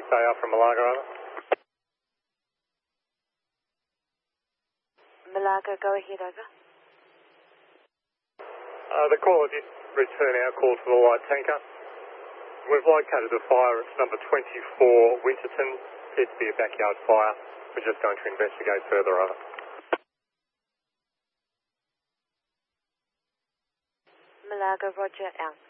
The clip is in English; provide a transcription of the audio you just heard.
AR from Malaga, over. Malaga, go ahead, over. The caller did return our call to the light tanker. We've located the fire. It's number 24 Winterton. Appears to be a backyard fire. We're just going to investigate further, over. Malaga, roger, out.